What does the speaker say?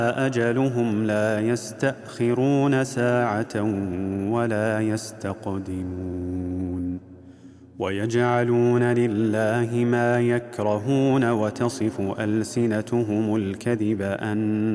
أجلهم لا يستأخرون ساعة ولا يستقدمون ويجعلون لله ما يكرهون وتصف ألسنتهم الكذب أن